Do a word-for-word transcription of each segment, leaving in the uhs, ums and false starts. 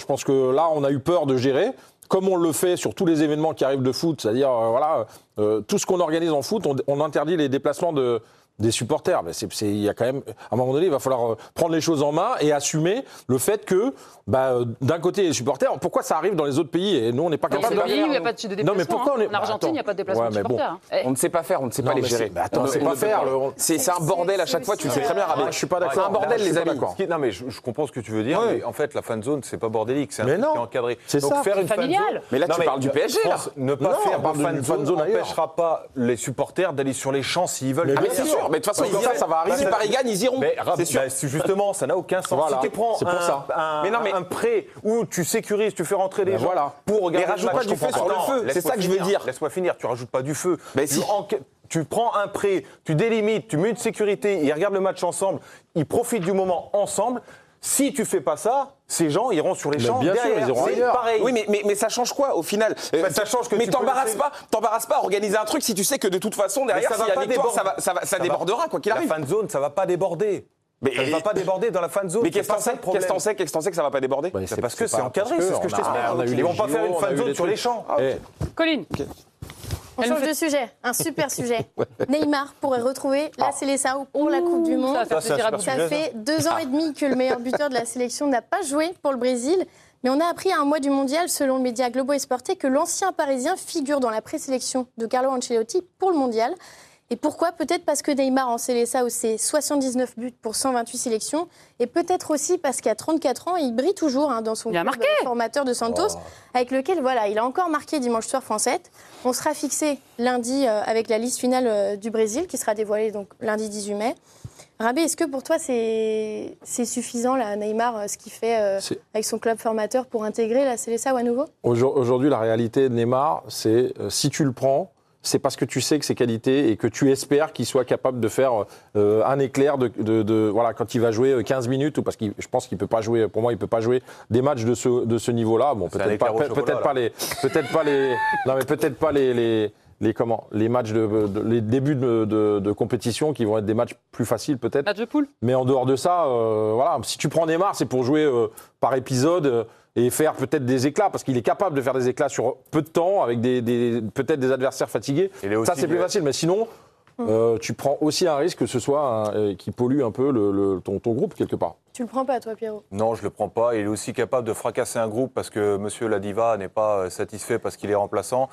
Je pense que là, on a eu peur de gérer, comme on le fait sur tous les événements qui arrivent de foot, c'est-à-dire, euh, voilà, euh, tout ce qu'on organise en foot, on, on interdit les déplacements de... des supporters, mais c'est, c'est, il y a quand même, à un moment donné, il va falloir prendre les choses en main et assumer le fait que, bah, d'un côté, les supporters, pourquoi ça arrive dans les autres pays et nous, on n'est pas capable de faire. Il n'y a pas de déplacement. Non, mais pourquoi on est... En Argentine, il n'y a pas de déplacement ouais, de supporters. Bon, on ne sait pas faire, on ne sait non, pas les gérer. Mais attends, on ne sait pas faire. C'est, c'est un bordel à chaque fois, tu le sais très bien, Rabé. Je suis pas d'accord. C'est un bordel, les amis. Non, mais je comprends ce que tu veux dire, mais en fait, la fan zone, c'est pas bordélique, c'est un truc qui est encadré. C'est ça. Faire une familiale. Mais là, tu parles du P S G, là. Ne pas faire de fan zone n'empêchera pas les supporters d'aller sur les champs s'ils veulent. Ah, mais c'est sûr. Mais de toute façon, ça va arriver. Si Paris gagne, ils iront. C'est sûr. Justement, ça n'a aucun sens. Si tu prends un prêt où tu sécurises, tu fais rentrer des gens pour regarder. Mais rajoute pas du feu sur le feu. C'est ça que je veux dire. Laisse-moi finir. Tu rajoutes pas du feu. Tu prends un prêt, tu délimites, tu mets une sécurité, ils regardent le match ensemble, ils profitent du moment ensemble. Si tu fais pas ça, ces gens iront sur les champs. Bien derrière, sûr, ils iront c'est ailleurs. pareil. Oui, mais, mais, mais ça change quoi au final bah, ça change que Mais tu t'embarrasses laisser... pas, t'embarrasses pas à organiser un truc si tu sais que de toute façon derrière, s'il y a victoire, ça, va, ça, va, ça, ça débordera va... quoi qu'il arrive. La fan zone, ça va pas déborder. Mais ça ne va pas déborder dans la fan zone. Mais qu'est-ce qu'on sait Qu'est-ce qu'on sait Qu'est-ce qu'on sait que ça va pas déborder bah, c'est Parce que c'est encadré, c'est ce que je t'explique. Ils vont pas faire une fan zone sur les champs. Colline. On change de sujet, un super sujet. Neymar pourrait retrouver la Seleção pour la Coupe du Monde. Ça, ça, ça, ça fait deux ans et demi que le meilleur buteur de la sélection n'a pas joué pour le Brésil. Mais on a appris à un mois du mondial, selon le média Globo Esporte, que l'ancien Parisien figure dans la présélection de Carlo Ancelotti pour le mondial. Et pourquoi ? Peut-être parce que Neymar en Seleção, c'est soixante-dix-neuf buts pour cent vingt-huit sélections. Et peut-être aussi parce qu'à trente-quatre ans, il brille toujours hein, dans son club formateur de Santos, oh. avec lequel voilà, il a encore marqué dimanche soir France sept. On sera fixé lundi euh, avec la liste finale euh, du Brésil, qui sera dévoilée donc, lundi dix-huit mai. Rabé, est-ce que pour toi, c'est, c'est suffisant, là, Neymar, euh, ce qu'il fait euh, avec son club formateur pour intégrer la Seleção à nouveau ? Aujourd'hui, la réalité de Neymar, c'est euh, si tu le prends, c'est parce que tu sais que ses qualités et que tu espères qu'il soit capable de faire euh, un éclair de, de, de voilà quand il va jouer quinze minutes ou parce que je pense qu'il peut pas jouer. Pour moi, il peut pas jouer des matchs de ce de ce niveau-là. Bon, peut-être pas, peut, peut-être pas les, peut-être pas les, non mais peut-être pas les les, les comment, les matchs de, de les débuts de, de, de compétition qui vont être des matchs plus faciles peut-être. Match de poule. Mais en dehors de ça, euh, voilà, si tu prends Neymar, c'est pour jouer euh, par épisode. Euh, et faire peut-être des éclats, parce qu'il est capable de faire des éclats sur peu de temps, avec des, des, peut-être des adversaires fatigués. Ça, c'est plus facile, mais sinon, euh, tu prends aussi un risque que ce soit un, euh, qui pollue un peu le, le, ton, ton groupe, quelque part. Tu le prends pas, toi, Pierrot ? Non, je le prends pas. Il est aussi capable de fracasser un groupe parce que Monsieur Ladiva n'est pas satisfait parce qu'il est remplaçant.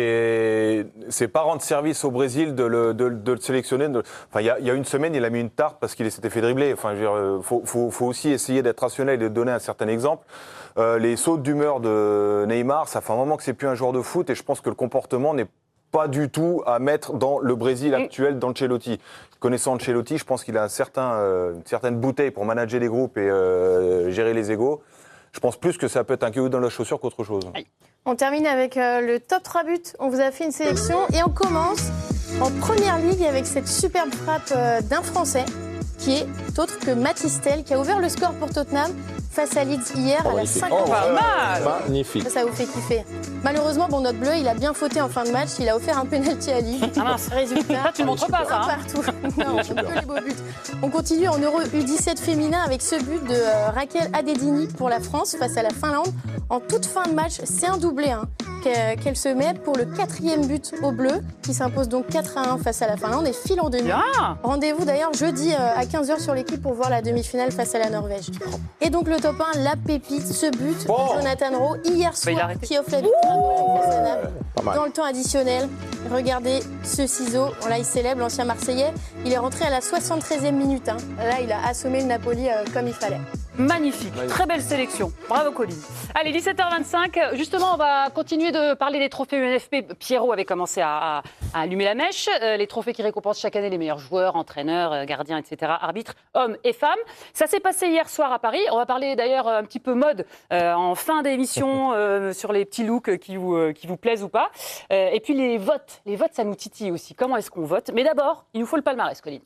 C'est, c'est pas rendre service au Brésil de le, de, de le sélectionner. De... Enfin, il y a, il y a une semaine, il a mis une tarte parce qu'il s'était fait dribbler. Enfin, je veux dire, faut, faut, faut aussi essayer d'être rationnel et de donner un certain exemple. Euh, les sautes d'humeur de Neymar, ça fait un moment que c'est plus un joueur de foot et je pense que le comportement n'est pas du tout à mettre dans le Brésil actuel d'Ancelotti. Connaissant Ancelotti, je pense qu'il a un certain, euh, une certaine bouteille pour manager les groupes et euh, gérer les égos. Je pense plus que ça peut être un caillou dans la chaussure qu'autre chose. On termine avec euh, le top trois buts. On vous a fait une sélection et on commence en première ligue avec cette superbe frappe euh, d'un Français qui est autre que Mathys Tel, qui a ouvert le score pour Tottenham face à Leeds hier oh, à la cinquantième. Oh, pas mal. Magnifique. Ça, ça vous fait kiffer. Malheureusement, bon, notre bleu, il a bien fauté en fin de match. Il a offert un penalty à Lille. Ah mince. Résultat. Ça, tu ne montres pas ça. Un partout. Non, que les beaux buts. On continue en Euro U dix-sept féminin avec ce but de euh, Raquel Adedini pour la France face à la Finlande. En toute fin de match, c'est un doublé hein, qu'elle se met pour le quatrième but au bleu, qui s'impose donc quatre à un face à la Finlande et file en demi. Ah. Rendez-vous d'ailleurs jeudi euh, à quinze heures sur l'équipe pour voir la demi-finale face à la Norvège. Et donc le top un, la pépite, ce but oh. de Jonathan Rowe hier soir qui offre la victoire ouais. dans le temps additionnel. Regardez ce ciseau, là il célèbre l'ancien Marseillais. Il est rentré à la soixante-treizième minute. Hein. Là il a assommé le Napoli euh, comme il fallait. Magnifique, très belle sélection. Bravo Colline. Allez, dix-sept heures vingt-cinq, justement on va continuer de parler des trophées U N F P. Pierrot avait commencé à, à, à allumer la mèche. Euh, les trophées qui récompensent chaque année les meilleurs joueurs, entraîneurs, euh, gardiens, et cetera, arbitres, hommes et femmes. Ça s'est passé hier soir à Paris. On va parler d'ailleurs un petit peu mode euh, en fin d'émission euh, sur les petits looks qui vous, euh, qui vous plaisent ou pas. Euh, et puis les votes, les votes ça nous titille aussi. Comment est-ce qu'on vote ? Mais d'abord, il nous faut le palmarès, Colline.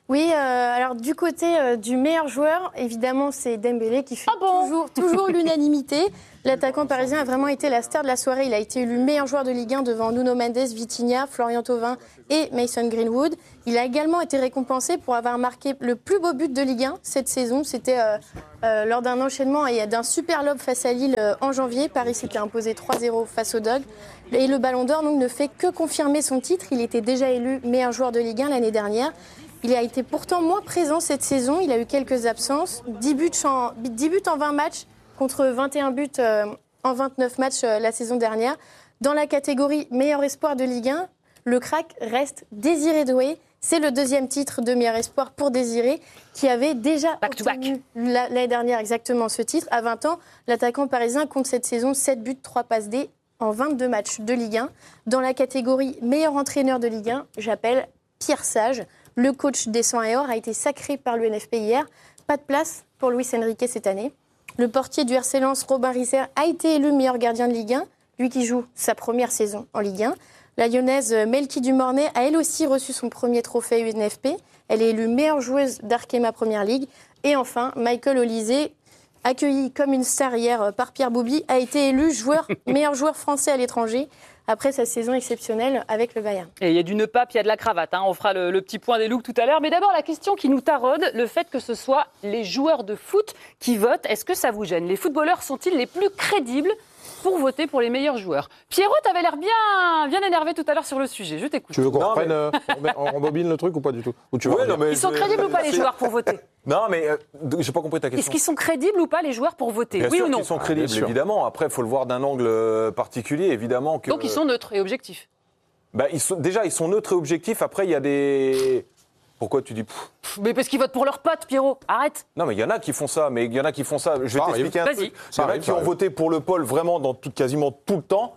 Oui, euh, alors du côté euh, du meilleur joueur, évidemment, c'est Dembélé qui fait ah bon toujours, toujours l'unanimité. L'attaquant parisien a vraiment été la star de la soirée. Il a été élu meilleur joueur de Ligue un devant Nuno Mendes, Vitinha, Florian Thauvin et Mason Greenwood. Il a également été récompensé pour avoir marqué le plus beau but de Ligue un cette saison. C'était euh, euh, lors d'un enchaînement et d'un super lob face à Lille euh, en janvier. Paris s'était imposé trois zéro face aux Dogs. Et le Ballon d'Or donc, ne fait que confirmer son titre. Il était déjà élu meilleur joueur de Ligue un l'année dernière. Il a été pourtant moins présent cette saison. Il a eu quelques absences. dix buts en, dix buts en vingt matchs contre vingt et un buts euh, en vingt-neuf matchs euh, la saison dernière. Dans la catégorie meilleur espoir de Ligue un, le crack reste Désiré Doué. C'est le deuxième titre de meilleur espoir pour Désiré, qui avait déjà back to obtenu l'année dernière exactement ce titre. À vingt ans, l'attaquant parisien compte cette saison sept buts, trois passes D en vingt-deux matchs de Ligue un. Dans la catégorie meilleur entraîneur de Ligue un, j'appelle Pierre Sage. Le coach des cent et or a été sacré par l'U N F P hier. Pas de place pour Luis Enrique cette année. Le portier du R C Lens, Robin Risser, a été élu meilleur gardien de Ligue un, lui qui joue sa première saison en Ligue un. La lyonnaise Melky Dumornay a elle aussi reçu son premier trophée U N F P. Elle est élue meilleure joueuse d'Arkema Première Ligue. Et enfin, Michael Olise, accueilli comme une star hier par Pierre Bouby, a été élu joueur, meilleur joueur français à l'étranger après sa saison exceptionnelle avec le Bayern. Et il y a du nœud pape, il y a de la cravate. Hein. On fera le, le petit point des looks tout à l'heure. Mais d'abord, la question qui nous taraude, le fait que ce soit les joueurs de foot qui votent, est-ce que ça vous gêne ? Les footballeurs sont-ils les plus crédibles pour voter pour les meilleurs joueurs ? Pierrot, tu avais l'air bien, bien énervé tout à l'heure sur le sujet. Je t'écoute. Tu veux qu'on Non, reprenne, mais... euh, on rembobine le truc ou pas du tout ou tu veux Ouais, non, mais Ils sont je- crédibles ou pas, les joueurs, pour voter ? Non, mais euh, j'ai pas compris ta question. Est-ce qu'ils sont crédibles ou pas, les joueurs, pour voter ? Bien Oui sûr ou non ? qu'ils sont crédibles, Bien sûr. évidemment. Après, il faut le voir d'un angle euh, particulier, évidemment. Que, Donc ils sont neutres et objectifs. Bah, ils sont, déjà, ils sont neutres et objectifs. Après, il y a des... Pourquoi tu dis... Pff, Pff, Mais parce qu'ils votent pour leurs potes, Pierrot. Arrête. non, mais il y en a qui font ça. Mais il y en a qui font ça. Je vais Ça t'expliquer un arrive. truc. Vas-y. Il y Ça en a arrive, qui ça ont arrive. voté pour le Paul vraiment dans tout, quasiment tout le temps.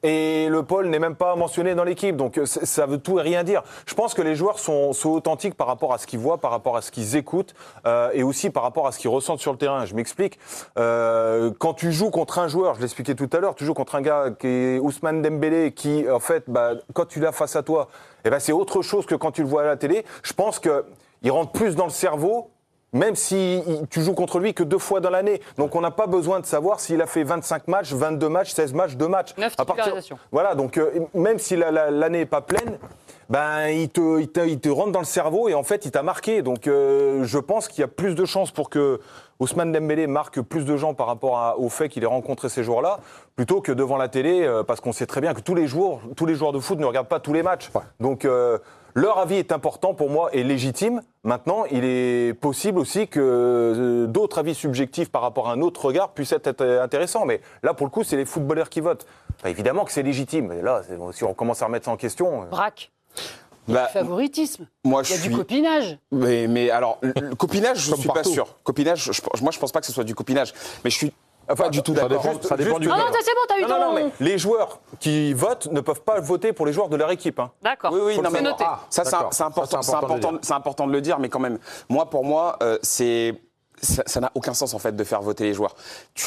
Et le Paul n'est même pas mentionné dans l'équipe. Donc c'est- ça veut tout et rien dire. Je pense que les joueurs sont, sont authentiques par rapport à ce qu'ils voient, par rapport à ce qu'ils écoutent euh, et aussi par rapport à ce qu'ils ressentent sur le terrain. Je m'explique. Euh, quand tu joues contre un joueur, je l'expliquais tout à l'heure, tu joues contre un gars qui est Ousmane Dembélé, qui en fait, bah, quand tu l'as face à toi, eh ben, c'est autre chose que quand tu le vois à la télé. Je pense qu'il rentre plus dans le cerveau. Même si il- tu joues contre lui que deux fois dans l'année. Donc on n'a pas besoin de savoir s'il a fait vingt-cinq matchs, vingt-deux matchs, seize matchs, deux matchs. Neuf À partir- titularisations. Voilà, donc euh, même si la- la- l'année n'est pas pleine, ben, il, te, il, te, il te rentre dans le cerveau et en fait il t'a marqué. Donc euh, je pense qu'il y a plus de chances pour que Ousmane Dembélé marque plus de gens par rapport à- au fait qu'il ait rencontré ces joueurs-là, plutôt que devant la télé, euh, parce qu'on sait très bien que tous les joueurs, tous les joueurs de foot ne regardent pas tous les matchs. Ouais. Donc euh, leur avis est important pour moi et légitime. Maintenant, il est possible aussi que euh, d'autres avis subjectifs par rapport à un autre regard puissent être euh, intéressants. Mais là, pour le coup, c'est les footballeurs qui votent. Enfin, évidemment que c'est légitime. Mais là, c'est- si on commence à remettre ça en question... euh, Braque. Il y a Bah, du favoritisme. moi, Il y a je du suis. copinage. Mais, mais alors, le, le copinage, je Comme suis pas partout. sûr. Copinage, je- moi, je pense pas que ce soit du copinage. Mais je suis pas du tout Ça d'accord. dépend, ça dépend du Non, non, joueur. c'est bon, t'as eu Non, ton... non, non, mais les joueurs qui votent ne peuvent pas voter pour les joueurs de leur équipe. Hein. D'accord. Oui, oui, Faut non, le mais noter. Ah, ça, c'est d'accord. c'est important, Ça, c'est c'est important de important, le c'est important de le dire, mais quand même, moi, pour moi, euh, c'est ça ça n'a aucun sens en fait de faire voter les joueurs.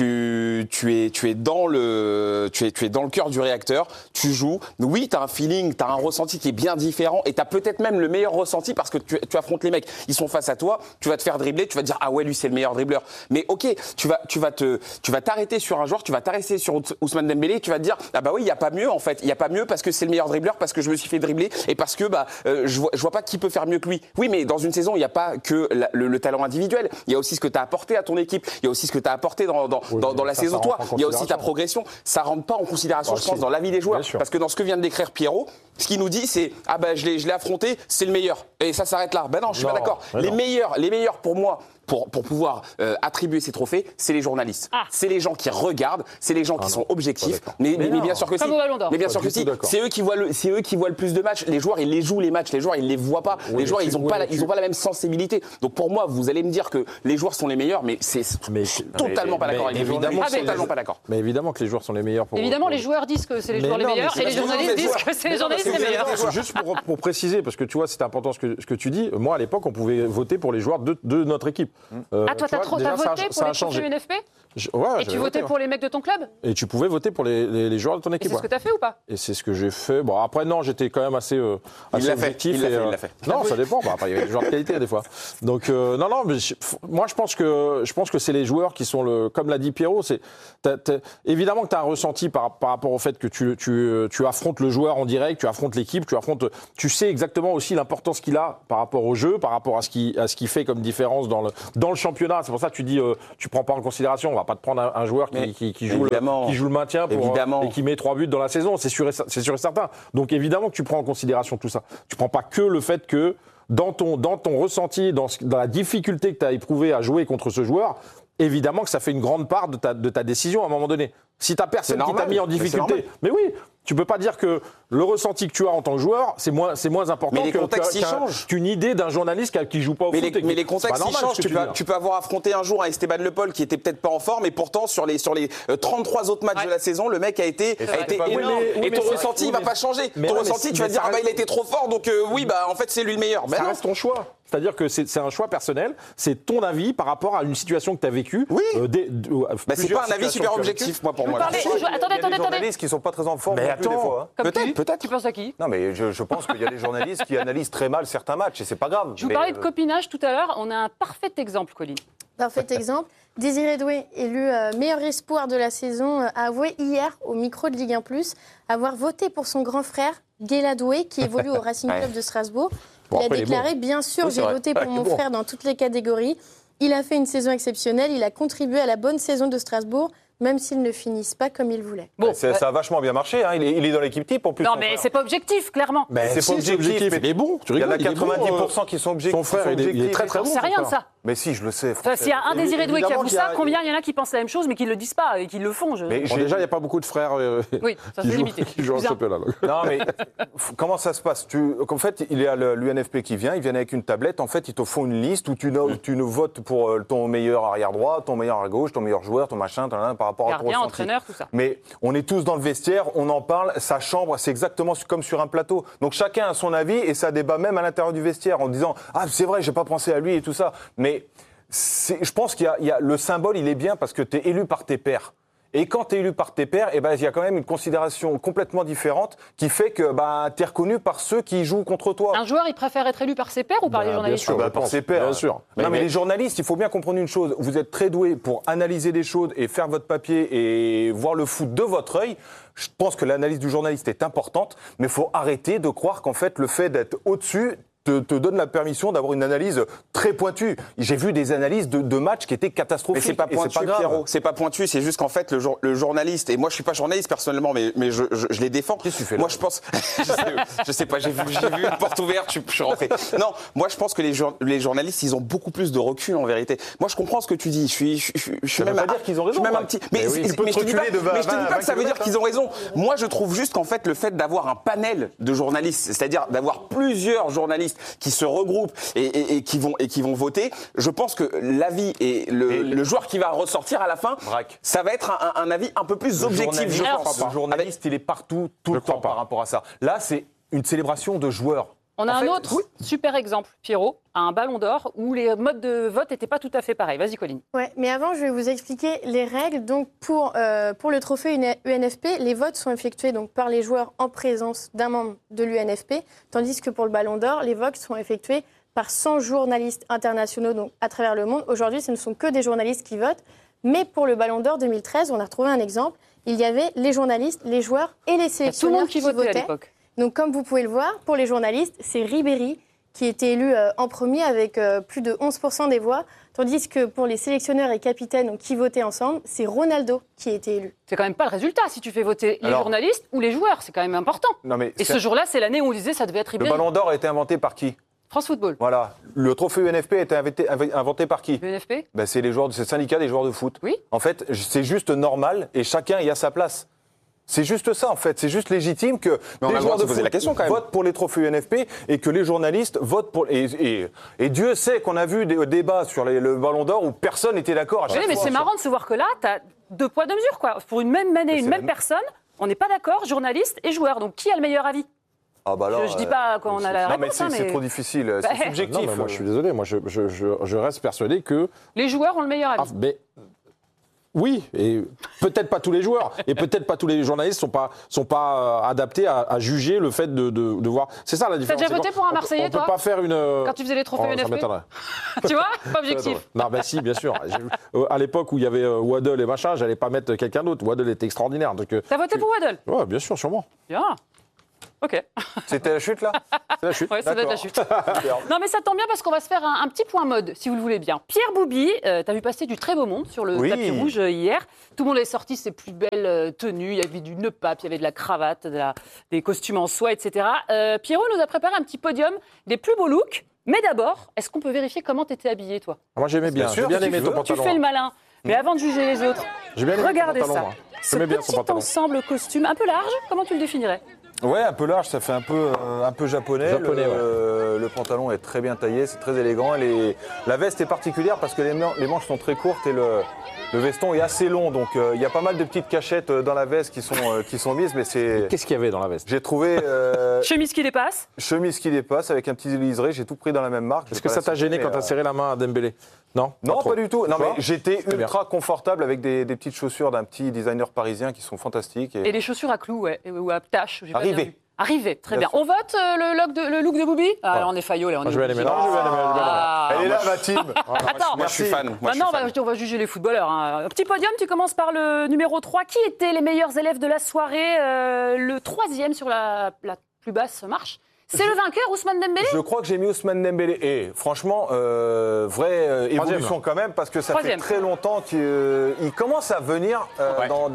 Tu, tu es, tu es dans le, tu es, tu es dans le cœur du réacteur. Tu joues. Oui, t'as un feeling, t'as un ressenti qui est bien différent, et t'as peut-être même le meilleur ressenti parce que tu, tu affrontes les mecs. Ils sont face à toi. Tu vas te faire dribbler. Tu vas te dire ah ouais, lui c'est le meilleur dribbleur. Mais ok, tu vas, tu vas te, tu vas t'arrêter sur un joueur. Tu vas t'arrêter sur Ous- Ousmane Dembélé. Tu vas te dire ah bah oui, il y a pas mieux en fait. Il y a pas mieux parce que c'est le meilleur dribbleur, parce que je me suis fait dribbler et parce que bah euh, je vois, je vois pas qui peut faire mieux que lui. Oui, mais dans une saison, il n'y a pas que la- le, le talent individuel. Il y a aussi ce que tu as apporté à ton équipe. Il y a aussi ce que tu as apporté dans, dans, Oui, dans, mais dans la ça, saison, ça toi. rentre en Il y a aussi ta considération. progression. Ça rentre pas en considération, Bah, je pense, si. dans l'avis des joueurs. Bien sûr. Parce que dans ce que vient de décrire Pierrot, ce qu'il nous dit, c'est ah ben je l'ai, je l'ai affronté, c'est le meilleur. Et ça s'arrête là. Ben non, je suis Non, pas d'accord. mais Les non. meilleurs, les meilleurs pour moi. Pour, pour pouvoir euh, attribuer ces trophées, c'est les journalistes. Ah. C'est les gens qui regardent, c'est les gens qui Ah sont non, objectifs. pas d'accord. Mais, Mais mais, mais non. bien sûr que Comme si. au Ballon d'Or. Mais bien Pas sûr du que tout si. d'accord. C'est eux qui voient le, c'est eux qui voient le plus de matchs. Les joueurs, ils les jouent les matchs. Les joueurs, ils les voient pas. Oui, les joueurs, mais ils tu- ont oui, pas, la, mais ils tu- ont pas la même sensibilité. Donc pour moi, vous allez me dire que les joueurs sont les meilleurs, mais c'est Mais- totalement pas mais d'accord avec vous. évidemment, Ah, c'est- totalement pas d'accord. Mais évidemment que les joueurs sont les meilleurs pour. Évidemment, pour- les joueurs disent que c'est les Mais joueurs les non, mais meilleurs c'est et les parce que journalistes les disent joueurs- que c'est les Mais non, journalistes mais les c'est- meilleurs. c'est Juste pour, pour préciser, parce que tu vois, c'est important ce que, ce que tu dis. Moi, à l'époque, on pouvait voter pour les joueurs de, de notre équipe. Euh, Ah, toi, tu t'as vois, trop- t'as déjà, ça a- voté ça pour a les trophées changé. U N F P Je- ouais, Et j'avais tu votais voté, pour les mecs de ton club? ouais. Et tu pouvais voter pour les, les, les joueurs de ton Et équipe. c'est ce ouais. que t'as fait ou pas? Et c'est ce que j'ai fait. Bon, après, non, j'étais quand même assez, euh, assez l'a fait, objectif. il l'a et, fait, euh, il l'a fait. Non, ça dépend. Bah, après, il y avait des joueurs de qualité, des fois. Donc, euh, non, non, mais je- f- moi, je pense que, je pense que c'est les joueurs qui sont le, comme l'a dit Pierrot, c'est, t'as- t'as- évidemment que tu as un ressenti par, par rapport au fait que tu, tu, tu affrontes le joueur en direct, tu affrontes l'équipe, tu affrontes, tu sais exactement aussi l'importance qu'il a par rapport au jeu, par rapport à ce qui, à ce qu'il fait comme différence dans le, dans le championnat. C'est pour ça que tu dis, euh, tu prends pas en considération. On va pas te prendre un, un joueur qui, Mais qui, qui joue le, évidemment. qui joue le maintien pour, Évidemment. et qui met trois buts dans la saison. C'est sûr, et, c'est sûr et certain. Donc évidemment que tu prends en considération tout ça. Tu prends pas que le fait que dans ton, dans ton ressenti, dans, ce- dans la difficulté que tu as éprouvé à jouer contre ce joueur, évidemment que ça fait une grande part de ta, de ta décision à un moment donné. Si tu n'as personne C'est qui t'a normal. mis en Mais c'est difficulté, normal. mais oui, tu peux pas dire que le ressenti que tu as en tant que joueur, c'est moins, c'est moins important Mais les que- contextes, ils qu'un- changent. qu'une idée d'un journaliste qui, qui joue pas au Mais foot. les, et qui- mais les c'est pas contextes, ils normal, changent. ce que Tu tu peux, dis là. tu peux avoir affronté un jour un Esteban Le Paul qui était peut-être pas en forme, et pourtant, sur les, sur les euh, trente-trois autres matchs Ouais. de la saison, le mec a été, Et a c'est été pas- oui, énorme. mais- oui, et mais ton c'est- ressenti, oui, il va mais- pas changer. mais Ton non, mais ressenti, si- tu vas mais dire, ça ah bah, il a reste- été trop fort, donc euh, oui, bah, en fait, c'est lui le meilleur. Ben Ça non. reste ton choix. C'est-à-dire que c'est c'est un choix personnel, c'est ton avis par rapport à une situation que tu as vécue. Oui. euh, des- de- euh, Bah, c'est plusieurs pas un avis situations super que tu as vécues. objectif, moi, pour Vous moi. parlez- là. je- Il y a attendez, des attendez, attendez. journalistes qui sont pas très en forme Mais non plus, des attends. fois. hein. Comme Peut-être, qui peut-être. Tu penses à qui? Non, mais je, je pense qu'il y a des journalistes qui analysent très mal certains matchs et c'est pas grave. Je vous Mais, parlais de euh, copinage tout à l'heure. On a un parfait exemple, Colline. Parfait exemple. Désiré Doué, élu euh, meilleur espoir de la saison, euh, a avoué hier au micro de Ligue un plus avoir voté pour son grand frère, Guéla Doué, qui évolue au Racing Club Ouais. de Strasbourg. Bon, il a après, il est déclaré, bien sûr, Oui, c'est j'ai vrai. voté pour Ouais, il est mon bon. frère dans toutes les catégories. Il a fait une saison exceptionnelle, il a contribué à la bonne saison de Strasbourg, même s'ils ne finissent pas comme il voulait. Bon, c'est- ça a vachement bien marché. hein. Il, est, il est dans l'équipe type en plus. non, son mais frère. c'est pas objectif, clairement. Mais C'est si, pas objectif, mais- Il est bon, tu Il y en rigoles. a il est bon, quatre-vingt-dix pour cent euh, qui sont objectifs. Son frère, qui sont il est, il est objectifs. très très J'en bon. sais son rien de frère. ça. Mais si, je le sais. Enfin, s'il y a un Évi- Désiré Doué qui évidemment avoue qu'il y a- ça, combien il y en a qui pensent la même chose mais qui le disent pas et qui le font je... Mais Bon, j'ai- déjà, il n'y a pas beaucoup de frères euh, Oui, ça qui, c'est jouent, limité. qui jouent en Plus un. championnat. donc. Non, mais f- comment ça se passe tu, En fait, il y a le- l'U N F P qui vient, ils viennent avec une tablette. En fait, ils te font une liste où tu, no- tu nous votes pour euh, ton meilleur arrière droit, ton meilleur à gauche, ton meilleur joueur, ton machin, ton- par rapport à ton Gardien, ressenti. entraîneur, tout ça. Mais on est tous dans le vestiaire, on en parle, sa chambre, c'est exactement su- comme sur un plateau. Donc chacun a son avis et ça débat même à l'intérieur du vestiaire en disant « Ah, c'est vrai, j'ai pas pensé à lui et tout ça. » Mais c'est- je pense qu'il y a, il y a- le symbole, il est bien parce que tu es élu par tes pairs. Et quand tu es élu par tes pairs, eh ben, il y a quand même une considération complètement différente qui fait que bah, tu es reconnu par ceux qui jouent contre toi. Un joueur, il préfère être élu par ses pairs ou par Bah, les bien journalistes sûr. Ah bah, je par pense. ses pairs. Bien sûr. Non, Mais- mais, mais- les journalistes, il faut bien comprendre une chose. Vous êtes très doués pour analyser les choses et faire votre papier et voir le foot de votre œil. Je pense que l'analyse du journaliste est importante, mais il faut arrêter de croire qu'en fait, le fait d'être au-dessus te, te donne la permission d'avoir une analyse très pointue. J'ai vu des analyses de, de matchs qui étaient Mais catastrophiques. c'est pas et pointu, grave. Pierrot. C'est pas pointu. C'est juste qu'en fait, le, jour- le journaliste, et moi je suis pas journaliste personnellement, mais, mais je, je, je les défends. Qu'est-ce que tu fais là Moi je pense. je, sais, je sais pas, j'ai vu, j'ai vu une porte ouverte, je, suis- je suis rentré. Non, moi je pense que les, jour- les journalistes, ils ont beaucoup plus de recul en vérité. Moi je comprends ce que tu dis. Je suis, je, je, je suis Ça veut même. pas dire qu'ils ont je suis raison, même un Mike. petit. Mais, Mais oui, c'est- tu peux mais te je te dis pas, reculer de vingt, mais je te dis vingt, pas que ça veut dire vingt qu'ils ont raison. Moi je trouve juste qu'en fait, le fait d'avoir un panel de journalistes, c'est-à-dire d'avoir plusieurs journalistes qui se regroupent et, et, et qui vont et qui vont voter, je pense que l'avis et le, Et le joueur qui va ressortir à la fin, Braque. ça va être un, un- un avis un peu plus Le objectif, je journaliste- pense. Le journaliste, il est partout, tout Je le temps crois pas. par rapport à ça. Là, c'est une célébration de joueurs. On a En un fait, autre oui. super exemple, Pierrot, à un ballon d'or où les modes de vote n'étaient pas tout à fait pareils. Vas-y, Colline. Ouais, mais avant, je vais vous expliquer les règles. Donc, pour, euh, pour le trophée U N F P, les votes sont effectués donc, par les joueurs en présence d'un membre de l'U N F P, tandis que pour le Ballon d'Or, les votes sont effectués par cent journalistes internationaux donc, à travers le monde. Aujourd'hui, ce ne sont que des journalistes qui votent. Mais pour le Ballon d'Or deux mille treize, on a retrouvé un exemple. Il y avait les journalistes, les joueurs et les Il y a tout le sélectionneurs monde qui votait à l'époque. Donc, comme vous pouvez le voir, pour les journalistes, c'est Ribéry qui était élu euh, en premier avec euh, plus de onze pour cent des voix, tandis que pour les sélectionneurs et capitaines donc, qui votaient ensemble, c'est Ronaldo qui a été élu. C'est quand même pas le résultat si tu fais voter les Alors- journalistes ou les joueurs. C'est quand même important. Non, mais Et c'est- ce jour-là, c'est l'année où on disait ça devait être le Ribéry. Ballon d'Or a été inventé par qui? France Football. Voilà. Le trophée U N F P a été inventé, inventé par qui? Le N F P. Ben, c'est les joueurs, de- c'est le syndicat des joueurs de foot. Oui. En fait, c'est juste normal et chacun y a sa place. C'est juste ça, en fait. C'est juste légitime que Mais on les a le droit joueurs de de se poser foot la question, quand même. votent pour les trophées U N F P et que les journalistes votent pour. Et, et, et Dieu sait qu'on a vu des débats sur les- le Ballon d'Or où personne n'était d'accord. à Oui, chaque mais fois. c'est marrant de se voir que là, tu as deux poids, deux mesures. Quoi. Pour une même année, Mais une c'est même la- personne, on n'est pas d'accord, journaliste et joueur. Donc qui a le meilleur avis? Ah bah là, je, je dis pas qu'on a la non, mais réponse, c'est hein, c'est mais trop difficile, Bah, c'est subjectif. Non, mais moi, je suis désolé. Moi, je, je, je, je reste persuadé que. les joueurs ont le meilleur Ah, avis. mais oui, et peut-être pas tous les joueurs, et peut-être pas tous les journalistes sont pas sont pas euh, adaptés à, à juger le fait de, de, de voir. C'est ça la différence. déjà c'est voté qu'on- pour un on- Marseillais, On peut toi pas faire une. Quand tu faisais les trophées Oh, U N ça F P m'étonnerait. Tu vois, pas objectif. Non, bah si, bien sûr. J'ai vu- euh, à l'époque où il y avait euh, Waddle et machin, j'allais pas mettre quelqu'un d'autre. Waddle était extraordinaire. Donc, euh, T'as voté pour Waddle? ouais, bien sûr, sûrement. Bien. Ok. C'était la chute là C'est la chute. Ouais, ça doit être la D'accord. chute. Non, mais ça tombe bien parce qu'on va se faire un, un petit point mode, si vous le voulez bien. Pierre Bouby, euh, t'as vu passer du très beau monde sur le Oui. tapis rouge euh, hier. Tout le monde est sorti ses plus belles euh, tenues. Il y avait du nœud pape, il y avait de la cravate, de la- des costumes en soie, et cetera. Euh, Pierrot nous a préparé un petit podium des plus beaux looks. Mais d'abord, est-ce qu'on peut vérifier comment t'étais habillé, toi? Moi, j'aimais bien. Bien sûr, J'ai bien si aimé tu ton veux. Tu pantalon. fais le malin. Mais avant de juger les autres, J'ai bien aimé ton regardez pantalon, ça. moi. Ce J'aimais bien son petit pantalon. ensemble costume, un peu large, comment tu le définirais? Ouais, un peu large, ça fait un peu, euh, un peu japonais. Japonais, le, le pantalon est très bien taillé, c'est très élégant. Les- la veste est particulière parce que les, man- les manches sont très courtes et le, le veston est assez long. Donc euh, il y a pas mal de petites cachettes euh, dans la veste qui sont, euh, qui sont mises, mais c'est. Qu'est-ce qu'il y avait dans la veste? J'ai trouvé euh, Chemise qui dépasse. chemise qui dépasse avec un petit liseré, j'ai tout pris dans la même marque. Je Est-ce vais que pas ça la t'a gêné citer, quand mais, t'as euh, serré la main à Dembélé? Non Non, trop. pas du tout. Non, Tu mais vois j'étais C'était bien. ultra confortable avec des, des petites chaussures d'un petit designer parisien qui sont fantastiques. Et... Et les chaussures à clous, ouais, ou à taches. j'ai pas Arrivé. bien vu. Arrivé, très Bien bien. On vote euh, le, look de, le look de Bouby? Ah, là, on est faillot, là. On Moi, est je vais aller obligé. mélanger, je vais aller mélanger. Ah. Elle est là, ma team. Attends, Moi, je suis fan. Moi, je suis maintenant, on fan. va, on va juger les footballeurs. hein. Un petit podium, tu commences par le numéro trois. Qui étaient les meilleurs élèves de la soirée? Euh, Le troisième sur la, la plus basse marche. C'est le vainqueur, Ousmane Dembélé? Je crois que j'ai mis Ousmane Dembélé. Et franchement, euh, vraie euh, Troisième, évolution là. quand même, parce que ça Troisième. fait très longtemps qu'il euh, il commence à venir euh, Ouais, dans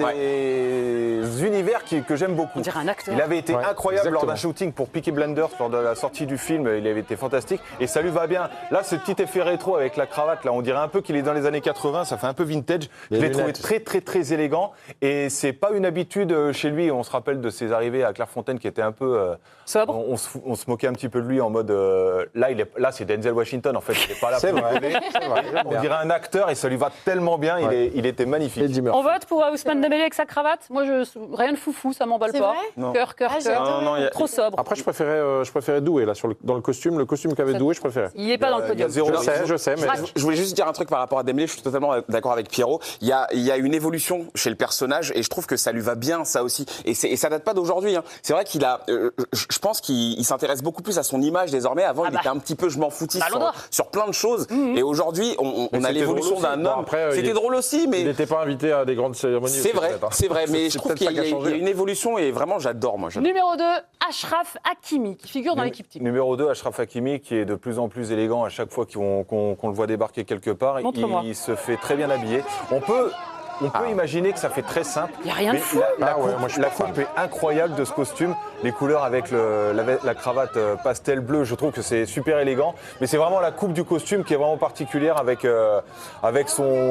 des univers qui- que j'aime beaucoup. On dirait un acteur. Il avait été Ouais, incroyable lors d'un exactement. shooting pour Peaky Blinders, lors de la sortie du film. Il avait été fantastique. Et ça lui va bien. Là, ce petit effet rétro avec la cravate, là, on dirait un peu qu'il est dans les années quatre-vingts. Ça fait un peu vintage. Les Je l'ai trouvé lunettes. très, très, très élégant. Et c'est pas une habitude euh, chez lui. On se rappelle de ses arrivées à Clairefontaine qui était un peu. euh, Sobre. on, on se, on se moquait un petit peu de lui en mode. euh, là, il est, là, c'est Denzel Washington en fait. Il n'est pas là C'est pour vrai. rigoler. C'est vrai, j'aime On bien. dirait un acteur et ça lui va tellement bien. Il, Ouais. est, il était magnifique. Eddie Murphy. On vote pour euh, Ousmane Dembélé avec sa cravate? Moi, je, rien de foufou, ça m'emballe C'est pas. vrai Non. Cœur, cœur, Ah, j'ai cœur. adoré. Non, non, il y a- Trop sobre. Après, je préférais, euh, je préférais Doué, là, sur le, dans le costume. Le costume qu'avait Ça- Doué, je préférais. Il n'est pas dans le Il y a podium. zéro- Je sais, je sais, mais. Ah, Je voulais juste dire un truc par rapport à Dembélé, je suis totalement d'accord avec Pierrot. Il y a, il y a une évolution chez le personnage et je trouve que ça lui va bien, ça aussi. Et, c'est- et ça date pas d'aujourd'hui. Hein. C'est vrai qu'il a, euh, je je pense qu'il il s'intéresse beaucoup plus à son image désormais. Avant, Ah il bah. était un petit peu je m'en foutis Ballon sur, d'or. sur plein de choses. Et aujourd'hui, on, on- on Mais a c'était l'évolution drôle d'un aussi. Bon, homme. après, euh, il C'était est- drôle aussi, Il mais n'était pas invité à des grandes cérémonies. c'est aussi, vrai, peut-être, hein. c'est vrai. Mais je C'est trouve peut-être qu'il y, ça qui a a- il y a changé. une évolution et vraiment, j'adore, moi. j'adore. Numéro deux, Achraf Hakimi, qui figure dans l'équipe type. Numéro deux, Achraf Hakimi, qui est de plus en plus élégant à chaque fois qu'on qu'on- qu'on le voit débarquer quelque part. Montre-moi. Il, se fait très bien habiller. On peut, on peut imaginer que ça fait très simple. Y a rien de mais fou. La, la Ah ouais, coupe, moi, je suis la pas fan. coupe est incroyable de ce costume. Les couleurs avec le- la, ve- la cravate euh, pastel bleu, je trouve que c'est super élégant. Mais c'est vraiment la coupe du costume qui est vraiment particulière avec, euh, avec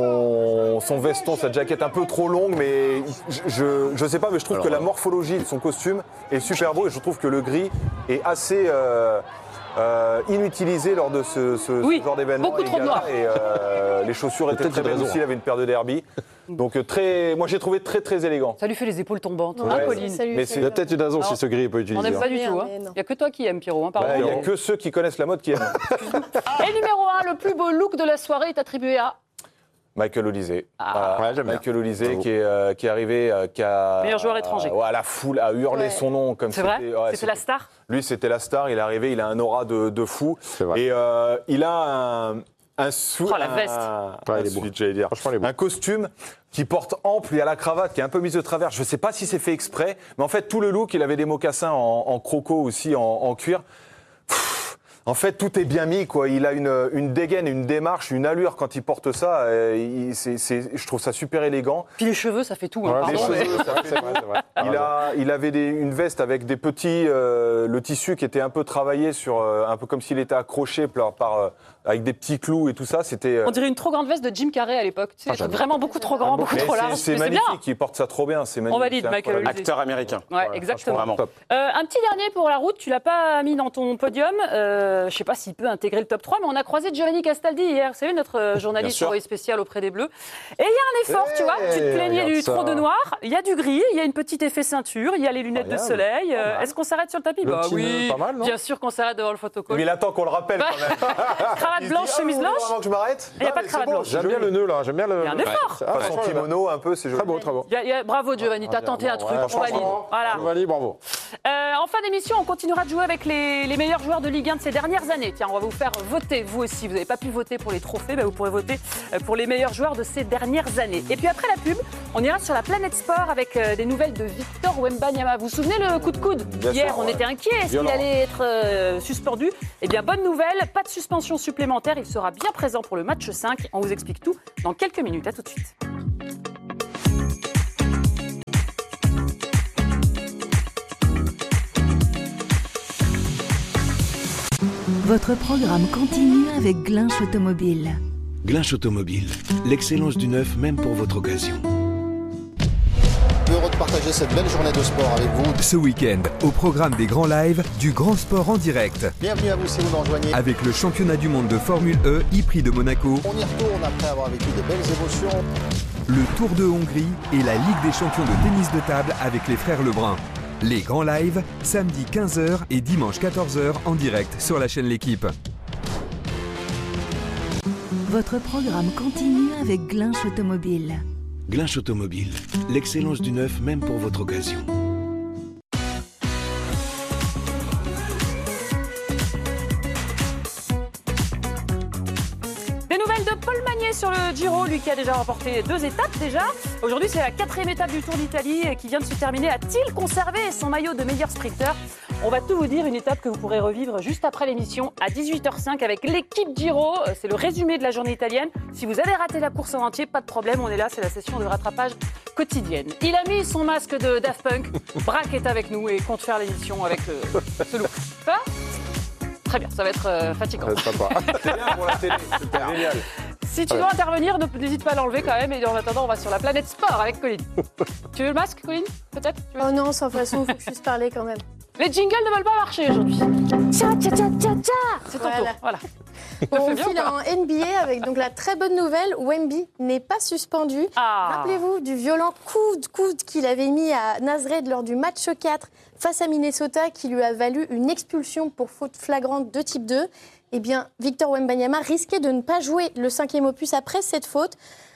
son, son veston, sa jaquette un peu trop longue. Mais je, je sais pas, mais je trouve que la morphologie de son costume est super beau et je trouve que le gris est assez. euh, euh, inutilisé lors de ce, ce- Oui, ce genre d'événement. beaucoup les trop de gars-là, noir. Et euh, les chaussures étaient Peut-être très une belles raison. aussi. Il avait une paire de derby. Donc euh, très, moi j'ai trouvé très très élégant. Ça lui fait les épaules tombantes. Ouais, hein, ça- Pauline? ça lui Mais fait c'est- Il y a bien. peut-être une raison Alors, si ce gris est pas On utilisé. n'aime pas du Bien, tout. mais Il non. n'y a que toi qui aimes, Pierrot. Hein, pardon. Bah, Il n'y a Pierrot. que ceux qui connaissent la mode qui aiment. Et numéro un, le plus beau look de la soirée est attribué à Michael Olysée. Ah. Ouais, j'aime bien. Michael Olysée Bravo. qui est, euh, qui est arrivé, euh, qui a. Meilleur joueur étranger. Ouais, la foule a hurlé Ouais. son nom comme C'est vrai c'était- ouais, C'était la star. Lui, c'était la star. Il est arrivé, il a un aura de, de fou. C'est vrai. Et euh, il a un, un sou- Oh, la veste. un, Ouais, un il est beau. suite, j'allais dire. Franchement, il est beau. Un costume qui porte ample et à la cravate, qui est un peu mise de travers. Je ne sais pas si c'est fait exprès, mais en fait, tout le look, il avait des mocassins en, en croco aussi, en, en cuir. Pff, En fait, tout est bien mis, quoi. Il a une, une dégaine, une démarche, une allure quand il porte ça. euh, il- c'est- c'est- je trouve ça super élégant. Puis les cheveux, ça fait tout. hein, Ouais, pardon, les mais- cheveux, c'est vrai, c'est vrai, c'est vrai. Ah, Il, a, il avait des- une veste avec des petits, euh, le tissu qui était un peu travaillé sur, euh, un peu comme s'il était accroché par, par, euh, avec des petits clous et tout ça. C'était. euh, On dirait une trop grande veste de Jim Carrey à l'époque. Tu sais, Ah, des trucs j'adore. vraiment beaucoup trop grand, beaucoup mais trop c'est- large. C'est Mais c'est bien. magnifique. Il porte ça trop bien. C'est magnifique. valide, c'est Michael incroyable. Olysée. Acteur américain. Ouais, exactement. Vraiment. Top. Euh, un petit dernier pour la route, tu l'as pas mis dans ton podium. Euh, euh, je ne sais pas s'il peut intégrer le top trois, mais on a croisé Giovanni Castaldi hier, vous savez, notre euh, journaliste envoyé spécial auprès des Bleus. Et il y a un effort, hey, tu vois, tu te plaignais du trop de noir, il y a du gris, il y a une petite effet ceinture, il y a les lunettes de soleil. Euh, Est-ce qu'on s'arrête sur le tapis? le Bah oui, pas mal, non bien sûr qu'on s'arrête devant le photocall. Mais il attend qu'on le rappelle quand même. Cravate blanche, dit, chemise ah, blanche. Avant que je m'arrête. Il n'y a pas de cravate blanche. J'aime bien le nœud là, j'aime bien le. Il y a un effort. Ah, Façon kimono un peu, c'est joli. Très beau, très beau. Il y a- il y a- bravo Giovanni, t'as tenté un truc, Ouais, on valide. Voilà. Giovanni, bravo. Euh, en fin d'émission, on continuera de jouer avec les, les meilleurs joueurs de Ligue un de ces dernières années. Tiens, on va vous faire voter, vous aussi. Vous n'avez pas pu voter pour les trophées, bah vous pourrez voter euh, pour les meilleurs joueurs de ces dernières années. Et puis après la pub, on ira sur la planète sport avec euh, des nouvelles de Victor Wembanyama. Vous vous souvenez le coup de coude? Bien Hier, sûr, on ouais. était inquiet. Est-ce qu'il Violent. allait être euh, suspendu? Eh bien, bonne nouvelle, pas de suspension supplémentaire. Il sera bien présent pour le match cinq. On vous explique tout dans quelques minutes. À tout de suite. Votre programme continue avec Glinch Automobile. Glinch Automobile, l'excellence du neuf même pour votre occasion. Heureux de partager cette belle journée de sport avec vous. Ce week-end, au programme des grands lives, du grand sport en direct. Bienvenue à vous si vous nous rejoignez. Avec le championnat du monde de Formule E, e-prix de Monaco, On y retourne après avoir vécu de belles émotions. le Tour de Hongrie et la Ligue des champions de tennis de table avec les frères Lebrun. Les grands lives, samedi quinze heures et dimanche quatorze heures en direct sur la chaîne L'Équipe. Votre programme continue avec Glinch Automobile. Glinch Automobile, l'excellence du neuf même pour votre occasion. Des nouvelles de Paul Magnier sur le Giro, lui qui a déjà remporté deux étapes déjà. Aujourd'hui, c'est la quatrième étape du Tour d'Italie qui vient de se terminer. A-t-il conservé son maillot de meilleur sprinter? On va tout vous dire, une étape que vous pourrez revivre juste après l'émission à dix-huit heures cinq avec l'équipe Giro. C'est le résumé de la journée italienne. Si vous avez raté la course en entier, pas de problème, on est là, c'est la session de rattrapage quotidienne. Il a mis son masque de Daft Punk. Braque est avec nous et compte faire l'émission avec euh, ce look. Ça va? Très bien, ça va être euh, fatigant. Euh, sympa. C'est bien pour la télé, c'est génial. Si tu dois intervenir, ne- n'hésite pas à l'enlever quand même. Et en attendant, on va sur la planète sport avec Colline. Tu veux le masque, Colline? Peut-être? Tu veux- Oh non, sans façon, il faut que je puisse parler quand même. Les jingles ne veulent pas marcher aujourd'hui. Tcha, tcha, tcha, tcha, tcha. C'est ton Voilà. tour. Voilà. Bon, on fait bien file ou pas en N B A avec donc la très bonne nouvelle, Wemby n'est pas suspendu. Ah. Rappelez-vous du violent coup de coude qu'il avait mis à Nazred lors du match quatre face à Minnesota qui lui a valu une expulsion pour faute flagrante de type deux. Eh bien, Victor Wembanyama risquait de ne pas jouer le cinquième opus après cette faute,